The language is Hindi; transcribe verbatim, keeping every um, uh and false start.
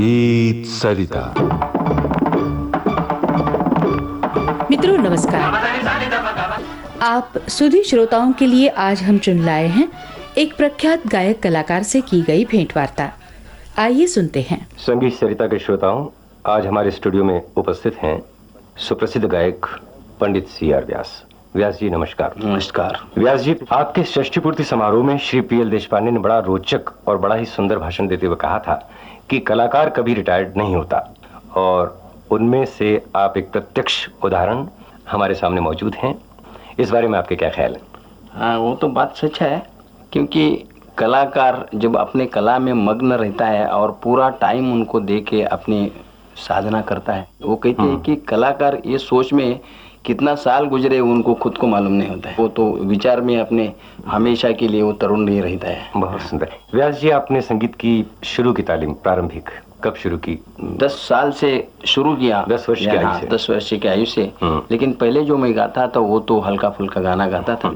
गीत सरिता। मित्रों नमस्कार। आप सुधी श्रोताओं के लिए आज हम चुन लाए हैं एक प्रख्यात गायक कलाकार से की गई भेंट वार्ता। आइए सुनते हैं। संगीत सरिता के श्रोताओं, आज हमारे स्टूडियो में उपस्थित हैं सुप्रसिद्ध गायक पंडित सी आर व्यास। व्यास जी नमस्कार। नमस्कार। व्यास जी, आपके षष्ठी पूर्ति समारोह में श्री पी एल देशपांडे ने बड़ा रोचक और बड़ा ही सुंदर भाषण देते हुए कहा था कि कलाकार कभी रिटायर्ड नहीं होता, और उनमें से आप एक प्रत्यक्ष उदाहरण हमारे सामने मौजूद हैं। इस बारे में आपके क्या ख्याल है? हाँ, वो तो बात सच है, क्योंकि कलाकार जब अपने कला में मग्न रहता है और पूरा टाइम उनको दे के अपनी साधना करता है, वो कहते हैं कि कलाकार ये सोच में कितना साल गुजरे उनको खुद को मालूम नहीं होता है। वो तो विचार में अपने हमेशा के लिए वो तरुण नहीं रहता है। बहुत सुंदर। व्यास जी, आपने संगीत की शुरू की तालीम प्रारंभिक कब शुरू की? दस साल से शुरू किया। दस वर्ष की आयु से? दस वर्ष की आयु से। लेकिन पहले जो मैं गाता था वो तो हल्का फुल्का गाना गाता था।